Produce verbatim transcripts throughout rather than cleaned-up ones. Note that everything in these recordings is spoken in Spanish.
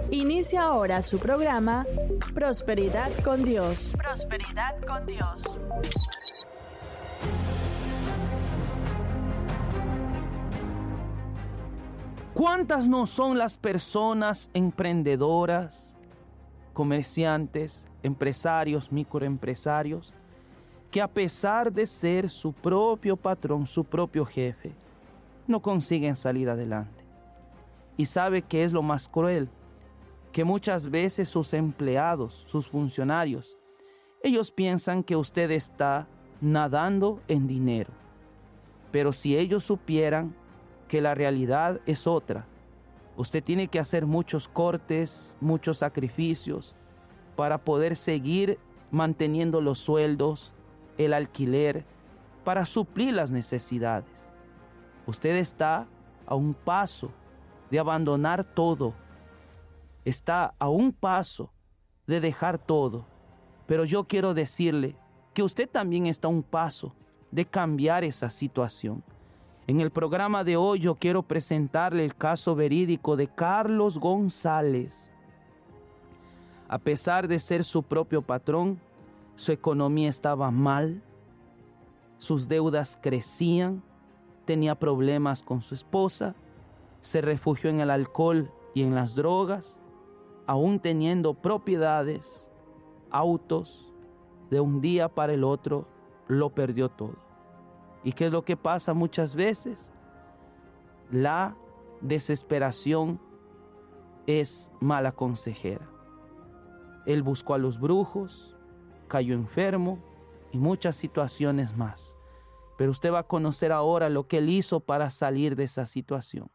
Inicia ahora su programa Prosperidad con Dios. Prosperidad con Dios. ¿Cuántas no son las personas emprendedoras, comerciantes, empresarios, microempresarios, que a pesar de ser su propio patrón, su propio jefe, no consiguen salir adelante? Y sabe que es lo más cruel, que muchas veces sus empleados, sus funcionarios, ellos piensan que usted está nadando en dinero. Pero si ellos supieran que la realidad es otra, usted tiene que hacer muchos cortes, muchos sacrificios para poder seguir manteniendo los sueldos, el alquiler, para suplir las necesidades. Usted está a un paso de abandonar todo. Está a un paso de dejar todo. Pero yo quiero decirle que usted también está a un paso de cambiar esa situación. En el programa de hoy yo quiero presentarle el caso verídico de Carlos González. A pesar de ser su propio patrón, su economía estaba mal, sus deudas crecían, tenía problemas con su esposa, se refugió en el alcohol y en las drogas, aún teniendo propiedades, autos, de un día para el otro lo perdió todo. ¿Y qué es lo que pasa muchas veces? La desesperación es mala consejera. Él buscó a los brujos, cayó enfermo y muchas situaciones más. Pero usted va a conocer ahora lo que él hizo para salir de esa situación.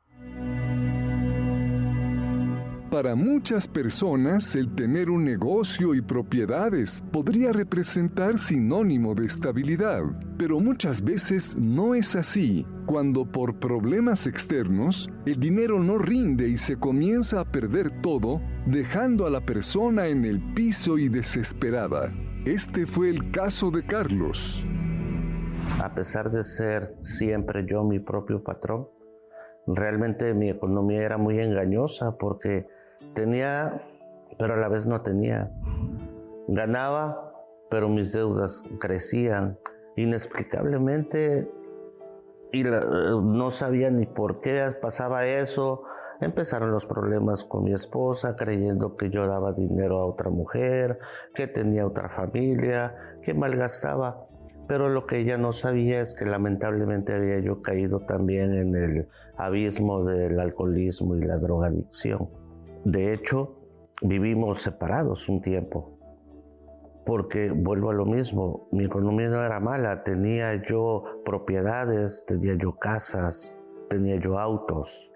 Para muchas personas, el tener un negocio y propiedades podría representar sinónimo de estabilidad, pero muchas veces no es así, cuando por problemas externos, el dinero no rinde y se comienza a perder todo, dejando a la persona en el piso y desesperada. Este fue el caso de Carlos. A pesar de ser siempre yo mi propio patrón, realmente mi economía era muy engañosa porque tenía, pero a la vez no tenía. Ganaba, pero mis deudas crecían inexplicablemente y la, no sabía ni por qué pasaba eso. Empezaron los problemas con mi esposa, creyendo que yo daba dinero a otra mujer, que tenía otra familia, que malgastaba. Pero lo que ella no sabía es que lamentablemente había yo caído también en el abismo del alcoholismo y la drogadicción. De hecho, vivimos separados un tiempo, porque vuelvo a lo mismo, mi economía no era mala, tenía yo propiedades, tenía yo casas, tenía yo autos,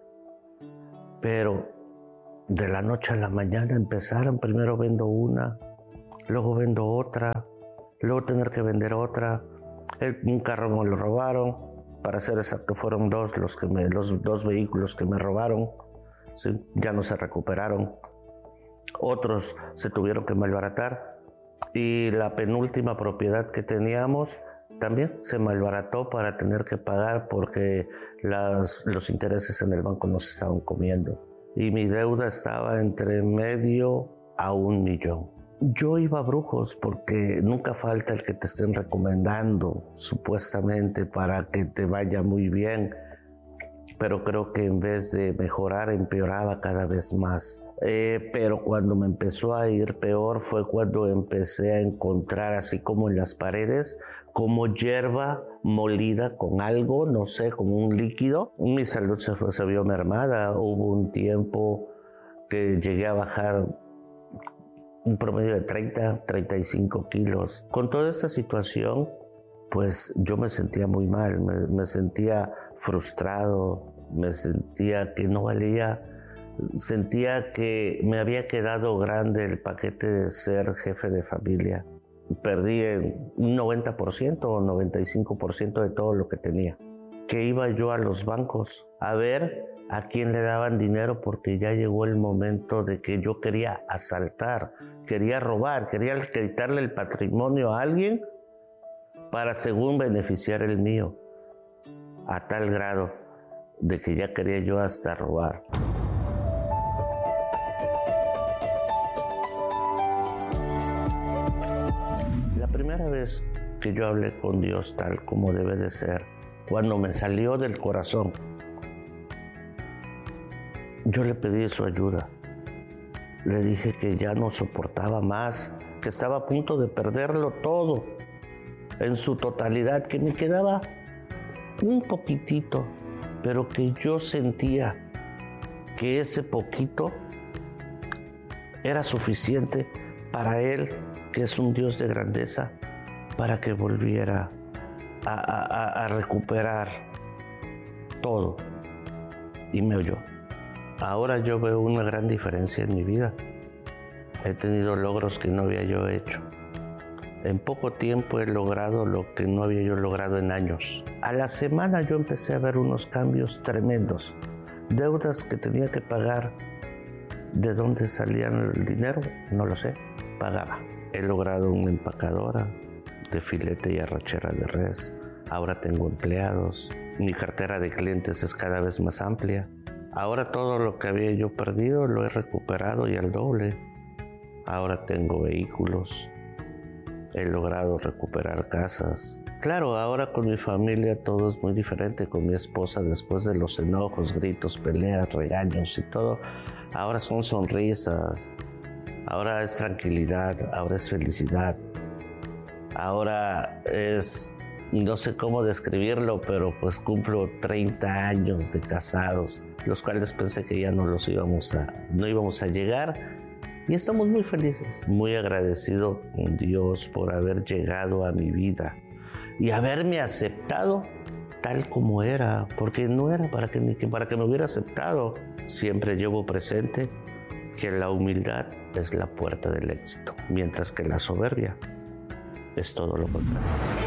pero de la noche a la mañana empezaron, primero vendo una, luego vendo otra, luego tener que vender otra. El, un carro me lo robaron, para ser exacto fueron dos los, que me, los dos vehículos que me robaron, ¿sí? Ya no se recuperaron. Otros se tuvieron que malbaratar y la penúltima propiedad que teníamos también se malbarató para tener que pagar porque las, los intereses en el banco nos estaban comiendo y mi deuda estaba entre medio a un millón. Yo iba a brujos porque nunca falta el que te estén recomendando supuestamente para que te vaya muy bien, pero creo que en vez de mejorar empeoraba cada vez más. Eh, pero cuando me empezó a ir peor fue cuando empecé a encontrar, así como en las paredes, como hierba molida con algo, no sé, como un líquido. Mi salud se, fue, se vio mermada. Hubo un tiempo que llegué a bajar un promedio de treinta, treinta y cinco kilos. Con toda esta situación, pues yo me sentía muy mal, me, me sentía frustrado, me sentía que no valía, sentía que me había quedado grande el paquete de ser jefe de familia. Perdí un noventa por ciento o noventa y cinco por ciento de todo lo que tenía. Que iba yo a los bancos a ver a quién le daban dinero porque ya llegó el momento de que yo quería asaltar, quería robar, quería quitarle el patrimonio a alguien para según beneficiar el mío, a tal grado de que ya quería yo hasta robar. vez que yo hablé con Dios tal como debe de ser, cuando me salió del corazón, yo le pedí su ayuda. Le dije que ya no soportaba más, que estaba a punto de perderlo todo, en su totalidad, que me quedaba un poquitito, pero que yo sentía que ese poquito era suficiente para Él, que es un Dios de grandeza, para que volviera a, a, a recuperar todo. Y me oyó. Ahora yo veo una gran diferencia en mi vida. He tenido logros que no había yo hecho. En poco tiempo he logrado lo que no había yo logrado en años. A la semana yo empecé a ver unos cambios tremendos. Deudas que tenía que pagar. ¿De dónde salían el dinero? No lo sé. Pagaba. He logrado una empacadora de filete y arrachera de res. Ahora tengo empleados. Mi cartera de clientes es cada vez más amplia. Ahora todo lo que había yo perdido lo he recuperado y al doble. Ahora tengo vehículos. He logrado recuperar casas. Claro, ahora con mi familia todo es muy diferente. Con mi esposa, después de los enojos, gritos, peleas, regaños y todo, ahora son sonrisas. Ahora es tranquilidad, ahora es felicidad. Ahora es, no sé cómo describirlo, pero pues cumplo treinta años de casados, los cuales pensé que ya no los íbamos a, no íbamos a llegar. Y estamos muy felices, muy agradecido con Dios por haber llegado a mi vida y haberme aceptado tal como era, porque no era para que, ni que para que me hubiera aceptado. Siempre llevo presente que la humildad es la puerta del éxito, mientras que la soberbia es todo lo contrario.